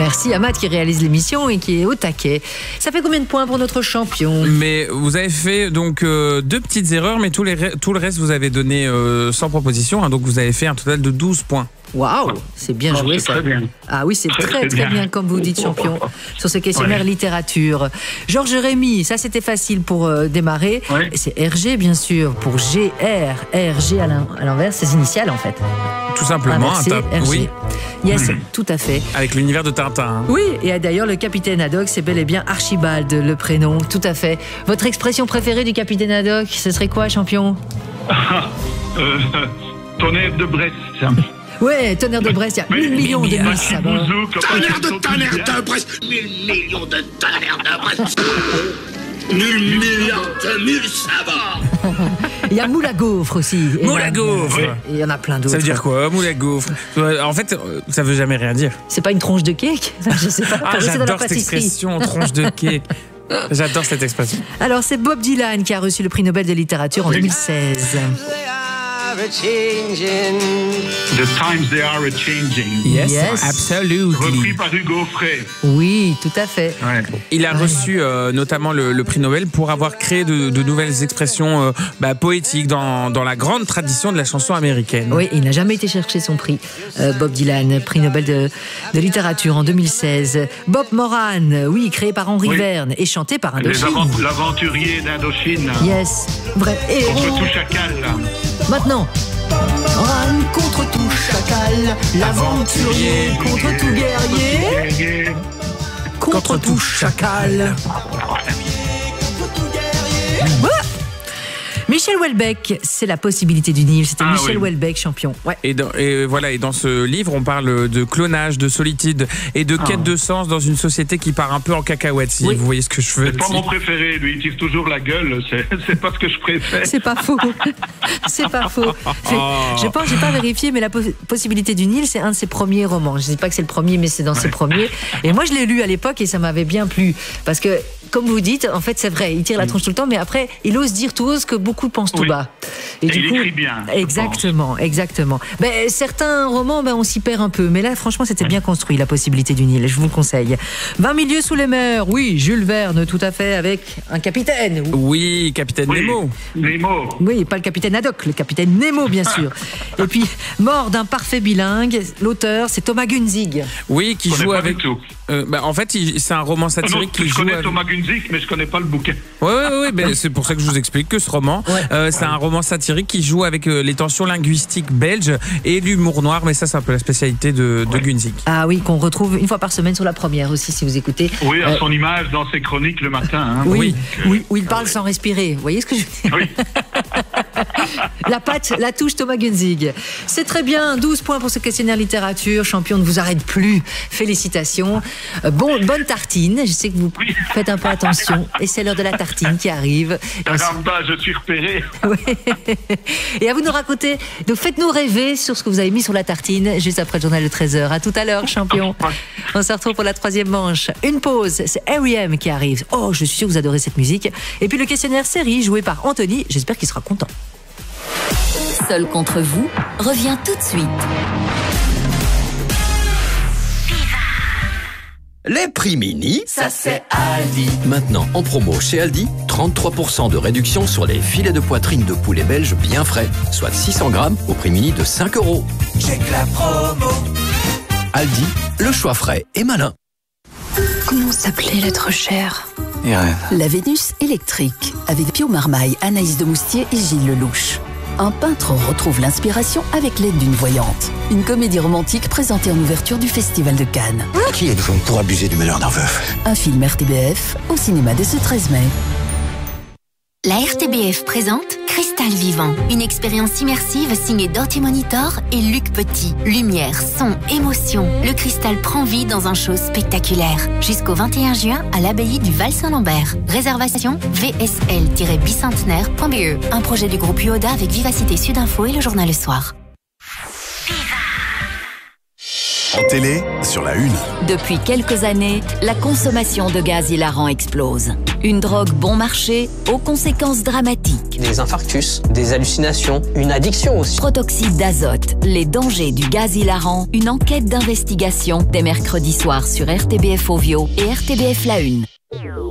Merci à Matt qui réalise l'émission et qui est au taquet. Ça fait combien de points pour notre champion ? Mais vous avez fait donc 2 petites erreurs, mais tout le reste vous avez donné sans proposition, hein, donc vous avez fait un total de 12 points. Waouh, c'est bien joué ça. Très bien. Ah oui, c'est très bien comme vous dites, champion, sur ce questionnaire littérature. Georges Rémy, ça c'était facile pour démarrer. Ouais. C'est RG bien sûr, pour GR, RG à l'envers, ses initiales en fait. Tout simplement, Inversé, RG. oui, Yes, tout à fait. avec l'univers de Tintin. Hein. Oui, et d'ailleurs le capitaine Haddock, c'est bel et bien Archibald, le prénom, tout à fait. Votre expression préférée du capitaine Haddock, ce serait quoi, champion ? Tonnerre de Brest. Ouais, tonnerre de Brest, il y a 1000 millions de mille sabords. Tonnerre de Brest, 1000 millions de tonnerre de Brest. 1000 millions de mille sabords. Il y a moule à gaufre aussi. Et Moule à gaufre. Et il y en a plein d'autres. Ça veut dire quoi, moule à gaufre ? En fait, ça veut jamais rien dire. C'est pas une tronche de cake ? Je sais pas. Ah, quand j'étais dans la j'adore cette pâtisserie. expression, tronche de cake. J'adore cette expression. Alors, c'est Bob Dylan qui a reçu le prix Nobel de littérature en 2016. The times they are a-changing. Yes. Absolutely. Repris par Hugo Frey. Oui, tout à fait. Ouais. Il a reçu notamment le prix Nobel pour avoir créé de nouvelles expressions poétiques dans la grande tradition de la chanson américaine. Oui, il n'a jamais été chercher son prix. Bob Dylan, prix Nobel de littérature en 2016. Bob Moran, oui, créé par Henri Verne et chanté par Indochine. L'aventurier d'Indochine. Yes, vrai. Et Contre tout chacal. maintenant, Moran contre tout chacal, l'aventurier contre tout guerrier, contre tout chacal. Michel Houellebecq, c'est la possibilité du Nil. C'était Michel Houellebecq, champion. Ouais. Et dans ce livre, on parle de clonage, de solitude et de quête de sens dans une société qui part un peu en cacahuète, si vous voyez ce que je veux dire. C'est pas mon préféré, lui, il tire toujours la gueule, c'est pas ce que je préfère. C'est pas faux. C'est pas faux. Je pense, j'ai pas vérifié, mais la possibilité du Nil, c'est un de ses premiers romans. Je dis pas que c'est le premier, mais c'est dans ses premiers. Et moi, je l'ai lu à l'époque et ça m'avait bien plu. Parce que, comme vous dites, en fait, c'est vrai, il tire la tronche tout le temps, mais après, il ose dire tout haut ce que beaucoup pensent tout bas. Et du coup, il écrit bien. Exactement. Ben, certains romans, on s'y perd un peu. Mais là, franchement, c'était bien construit, la possibilité du Nil. Je vous le conseille. 20 milieux sous les mers. Oui, Jules Verne, tout à fait, avec un capitaine. Oui, capitaine Nemo. Nemo. Oui, pas le capitaine Haddock, le capitaine Nemo, bien sûr. Et puis, Mort d'un parfait bilingue. L'auteur, c'est Thomas Gunzig. Oui, qui joue avec. En fait, c'est un roman satirique qui je joue connais avec. Thomas Gunzig, mais je connais pas le bouquin. Oui, c'est pour ça que je vous explique que ce roman, c'est un roman satirique qui joue avec les tensions linguistiques belges et l'humour noir, mais ça, c'est un peu la spécialité de Gunzig. Ah oui, qu'on retrouve une fois par semaine sur La Première aussi, si vous écoutez. Oui, à son image dans ses chroniques le matin. Hein. Oui, où il parle sans respirer. Vous voyez ce que je veux dire ? Oui. La touche Thomas Gunzig. C'est très bien, 12 points pour ce questionnaire littérature. Champion ne vous arrête plus. Félicitations. Bonne tartine. Je sais que vous faites un peu attention. Et c'est l'heure de la tartine qui arrive. Je suis repéré. Et à vous de nous raconter. Donc faites-nous rêver sur ce que vous avez mis sur la tartine juste après le journal de 13h. À tout à l'heure, champion. On se retrouve pour la 3e manche. Une pause. C'est R.E.M. qui arrive. Oh, je suis sûr que vous adorez cette musique. Et puis le questionnaire série joué par Anthony. J'espère qu'il sera content. Seul contre vous revient tout de suite. Les prix mini, Ça c'est Aldi. maintenant en promo chez Aldi, 33% de réduction sur les filets de poitrine de poulet belge bien frais, soit 600 grammes au prix mini de 5 €. Check la promo. Aldi, le choix frais et malin. Comment s'appelait l'être cher ? Irène. La Vénus électrique, avec Pio Marmaille, Anaïs de Moustier et Gilles Lelouch. Un peintre retrouve l'inspiration avec l'aide d'une voyante. Une comédie romantique présentée en ouverture du Festival de Cannes. Qui êtes-vous pour abuser du malheur d'un veuf ? Un film RTBF au cinéma dès ce 13 mai. La RTBF présente Cristal Vivant, une expérience immersive signée Dirty Monitor et Luc Petit. Lumière, son, émotion, le cristal prend vie dans un show spectaculaire. Jusqu'au 21 juin à l'abbaye du Val-Saint-Lambert. Réservation vsl-bicentenaire.be. Un projet du groupe UODA avec Vivacité Sud Info et le journal Le Soir. En télé, sur la une. Depuis quelques années, la consommation de gaz hilarant explose. Une drogue bon marché aux conséquences dramatiques. Des infarctus, des hallucinations, une addiction aussi. Protoxyde d'azote, les dangers du gaz hilarant, une enquête d'investigation dès mercredi soir sur RTBF Ovio et RTBF La Une.